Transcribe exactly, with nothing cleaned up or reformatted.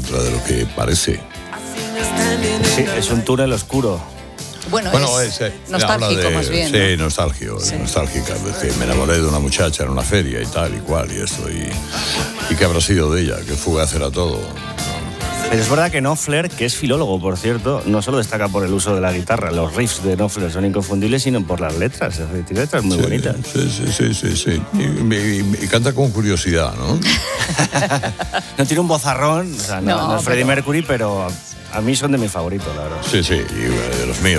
contra de lo que parece. Sí, es un túnel oscuro. Bueno, Bueno, es es, eh, nostálgico habla de, más bien. Sí, ¿no? nostálgico, Sí. nostálgica. Es decir, me enamoré de una muchacha en una feria y tal y cual, y esto, y, y qué habrá sido de ella, que fugaz era todo. Pero es verdad que Knopfler, que es filólogo, por cierto, no solo destaca por el uso de la guitarra, los riffs de Knopfler son inconfundibles, sino por las letras. Es decir, tiene letras muy sí, bonitas. Sí, sí, sí, sí. sí. Y, y- y canta con curiosidad, ¿no? No tiene un vozarrón, o sea, no, No, no es Freddie pero- Mercury, pero a mí son de mis favoritos, la verdad. Sí, sí, y de los míos.